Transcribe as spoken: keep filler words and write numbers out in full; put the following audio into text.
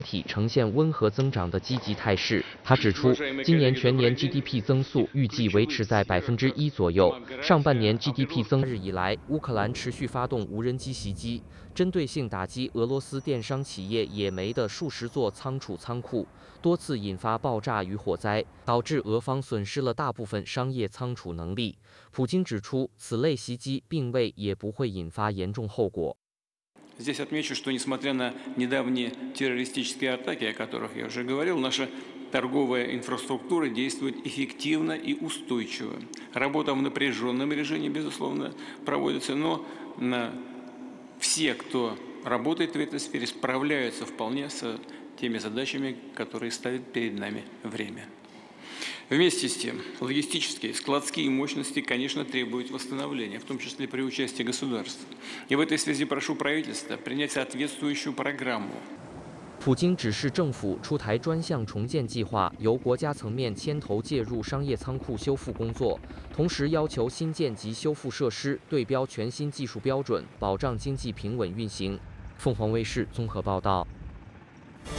体呈现温和增长的积极态势。他指出，今年全年 G D P 增速预计维持在百分之一左右。上半年 G D P 增日以来，乌克兰持续发动无人机袭击，针对性打击俄罗斯电商企业野莓的数十座仓储仓库，多次引发爆炸与火灾，导致俄方损失了大部分商业仓储能力。普京指出，此类袭击并未也不会引发严重后果。 Здесь отмечу, что несмотря на недавние террористические атаки, о которых я уже говорил, наша торговая инфраструктура действует эффективно и устойчиво. Работа в напряженном режиме, безусловно, проводится, но все, кто работает в этой сфере, справляются вполне с теми задачами, которые ставит перед нами время. Вместе с тем, логистические, складские мощности, конечно, требуют восстановления, в том числе при участии государств. И в этой связи прошу правительства принять соответствующую программу. 普京指示政府出台专项重建计划，由国家层面牵头介入商业仓库修复工作，同时要求新建及修复设施对标全新技术标准，保障经济平稳运行。凤凰卫视综合报道。